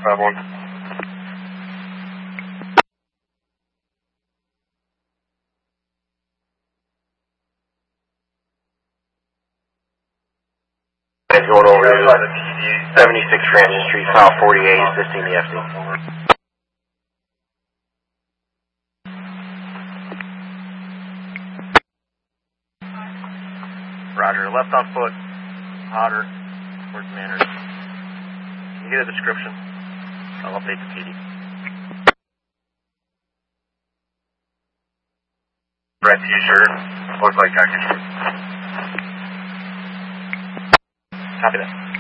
5-1. Going over to 76 Francis Street, South 48, assisting the FD. Roger, left on foot, hotter, towards Manners. Can you get a description? I'll update the PD. Red t-shirt, looks like khaki shirt. Copy that.